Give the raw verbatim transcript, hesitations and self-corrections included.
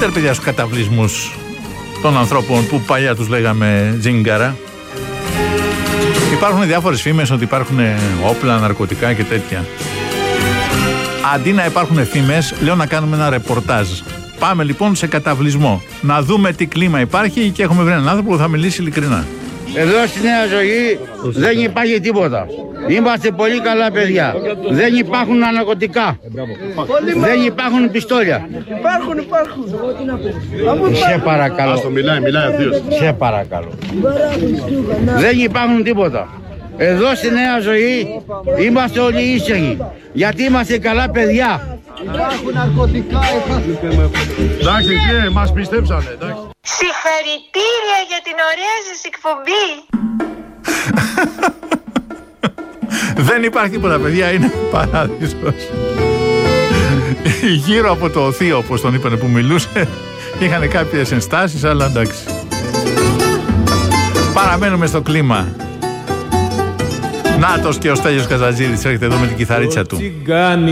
δείτε ρε παιδιά στους καταβλισμούς των ανθρώπων που παλιά τους λέγαμε τζίνγκαρα. Υπάρχουν διάφορες φήμες ότι υπάρχουν όπλα, ναρκωτικά και τέτοια. Αντί να υπάρχουν φήμες, λέω να κάνουμε ένα ρεπορτάζ. Πάμε λοιπόν σε καταβλισμό, να δούμε τι κλίμα υπάρχει και έχουμε βρει έναν άνθρωπο που θα μιλήσει ειλικρινά. Εδώ στη Νέα Ζωή δεν υπάρχει τίποτα. Είμαστε πολύ καλά παιδιά. Δεν υπάρχουν ναρκωτικά. Δεν υπάρχουν πιστόλια. Υπάρχουν, υπάρχουν. Σε παρακαλώ. Άστο, μιλάει, μιλάει αυτός. Σε παρακαλώ. Δεν υπάρχουν τίποτα. Εδώ στη Νέα Ζωή είμαστε όλοι ήσυχοι. Γιατί είμαστε καλά παιδιά. Υπάρχουν ναρκωτικά. Εντάξει, και μας πιστέψανε, εντάξει. Συγχαρητήρια για την ωραία σας εκπομπή. Δεν υπάρχει τίποτα παιδιά, είναι παράδεισος. Γύρω από το θείο, όπως τον είπανε που μιλούσε, είχαν κάποιες ενστάσεις, αλλά εντάξει. Παραμένουμε στο κλίμα. Νάτος και ο Στέλιος Καζατζίδης έρχεται εδώ με την κιθαρίτσα του.